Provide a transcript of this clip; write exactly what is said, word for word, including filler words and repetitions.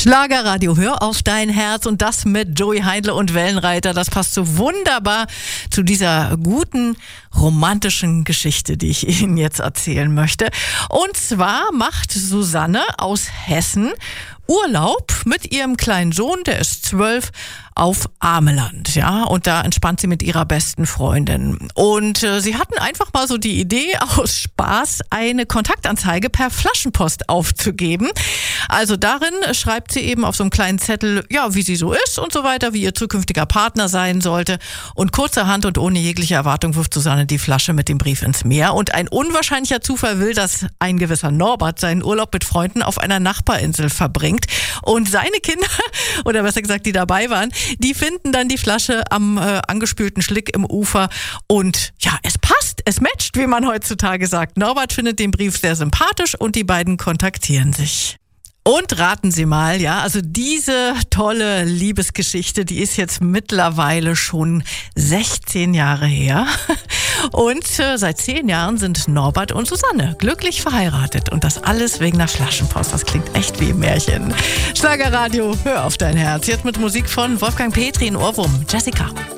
Schlagerradio, hör auf dein Herz, und das mit Joey Heindle und Wellenreiter. Das passt so wunderbar zu dieser guten, romantischen Geschichte, die ich Ihnen jetzt erzählen möchte. Und zwar macht Susanne aus Hessen Urlaub mit ihrem kleinen Sohn, der ist zwölf, auf Ameland, ja, und da entspannt sie mit ihrer besten Freundin. Und äh, sie hatten einfach mal so die Idee, aus Spaß eine Kontaktanzeige per Flaschenpost aufzugeben. Also darin schreibt sie eben auf so einem kleinen Zettel, ja, wie sie so ist und so weiter, wie ihr zukünftiger Partner sein sollte. Und kurzerhand und ohne jegliche Erwartung wirft Susanne die Flasche mit dem Brief ins Meer. Und ein unwahrscheinlicher Zufall will, dass ein gewisser Norbert seinen Urlaub mit Freunden auf einer Nachbarinsel verbringt. Und seine Kinder, oder besser gesagt, die dabei waren, die finden dann die Flasche am äh, angespülten Schlick im Ufer. Und ja, es passt, es matcht, wie man heutzutage sagt. Norbert findet den Brief sehr sympathisch und die beiden kontaktieren sich. Und raten Sie mal, ja, also diese tolle Liebesgeschichte, die ist jetzt mittlerweile schon sechzehn Jahre her. Und äh, seit zehn Jahren sind Norbert und Susanne glücklich verheiratet. Und das alles wegen einer Flaschenpost. Das klingt echt wie ein Märchen. Schlagerradio, hör auf dein Herz. Jetzt mit Musik von Wolfgang Petri in Ohrwurm. Jessica.